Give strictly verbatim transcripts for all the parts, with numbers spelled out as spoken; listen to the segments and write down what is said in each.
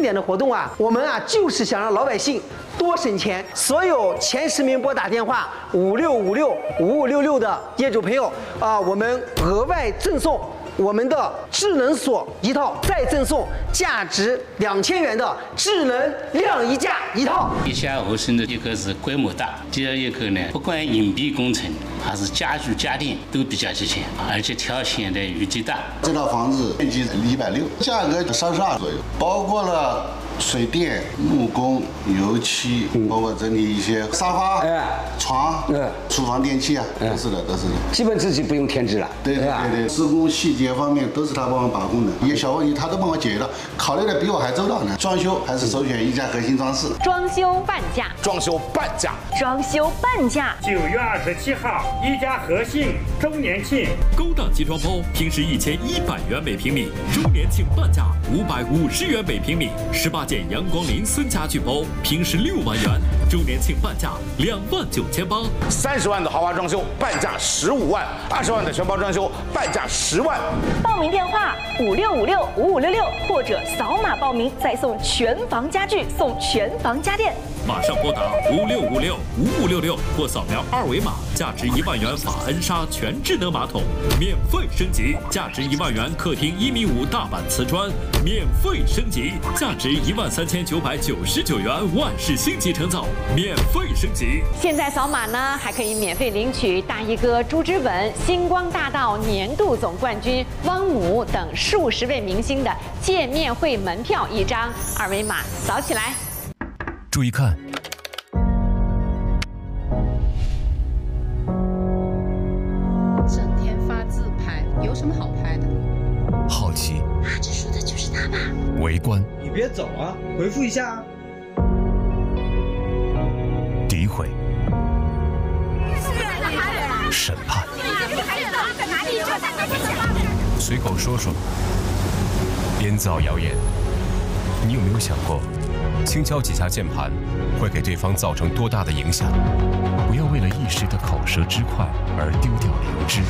典的活动啊，我们啊就是想让老百姓多省钱。所有前十名拨打电话五六五六五五六六的业主朋友啊，我们额外赠送我们的智能锁一套，再赠送价值两千元的智能晾衣架一套。 地下合成的一个是规模大，第二一个呢，不管隐蔽工程还是家具家电都比较齐全，而且条线的余地大。 这套房子面积一百六，价格三十二左右，包括了水电、木工、油漆，嗯、包括整体一些沙发、哎、床、嗯、厨房电器啊，都是的，都是的。 基本自己不用添置了。 对对对对，施工细节方面都是他帮我把控的，一些小问题他都帮我解决了，考虑的比我还周到呢。装修还是首选一家核心装饰。 装修半价， 装修半价， 装修半价。 九月二十七号，一家和信周年庆， 高档集装包平时一千一百元每平米，周年庆半价五百五十元每平米，十八件阳光林森家具包平时六万元，周年庆半价两万九千八。 三十万的豪华装修半价十五万，二十万的全包装修半价十万。 报名电话五六五六五五六六，或者扫码报名再送全房家具，送全房家电。 马上拨打五六五六五五六六或扫描二维码，价值一万元法恩莎全智能马桶免费升级，价值一万元客厅一米五大板瓷砖免费升级，价值一万三千九百九十九元万氏星级成造免费升级。 现在扫码呢，还可以免费领取大衣哥朱之吻、星光大道年度总冠军汪姆等数十位明星的见面会门票一张，二维码扫起来。 注意看， 整天发自拍，有什么好拍的？ 好奇， 啊，这说的就是他吧？ 围观， 你别走啊，回复一下啊。 诋毁，审判，随口说说，编造谣言。你有没有想过？轻敲几下键盘，会给对方造成多大的影响？不要为了一时的口舌之快而丢掉良知。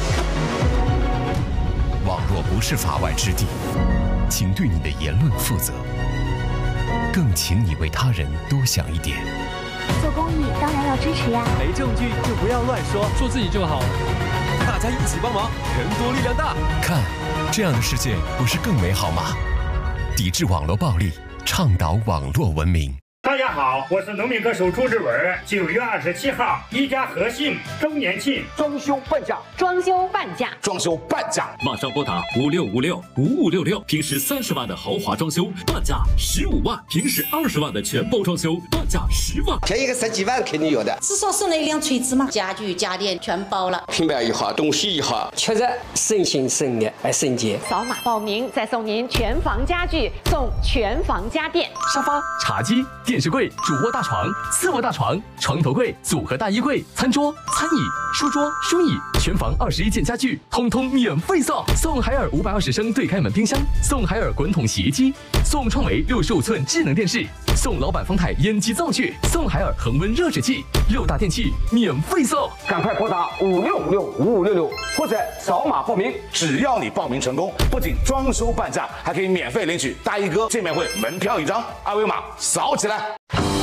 网络不是法外之地，请对你的言论负责，更请你为他人多想一点。 做公益当然要支持呀， 没证据就不要乱说，做自己就好。大家一起帮忙，人多力量大。 看，这样的世界不是更美好吗？抵制网络暴力。倡导网络文明。 大家好，我是农民歌手朱之吻。九月二十七号，一家和信周年庆， 装修半价， 装修半价， 装修半价。 马上拨打五六五六五五六六，平时三十万的豪华装修半价十五万，平时二十万的全包装修半价十万。 便宜个十几万肯定有的， 至少送了一辆锤子嘛，家具家电全包了， 品牌也好，东西也好，确实省心省力还省钱。 扫码报名，再送您全房家具，送全房家电， 沙发、茶几、电视柜、主卧大床、次卧大床、床头柜、组合大衣柜、餐桌、餐椅、书桌、书椅，全房二十一件家具，通通免费送。送海尔五百二十升对开门冰箱，送海尔滚筒洗衣机，送创维六十五寸智能电视，送老板方太烟机灶具，送海尔恒温热水器，六大电器免费送。 赶快拨打五六五六五五六六，或者扫码报名。只要你报名成功，不仅装修半价，还可以免费领取大衣哥见面会门票一张，二维码扫起来。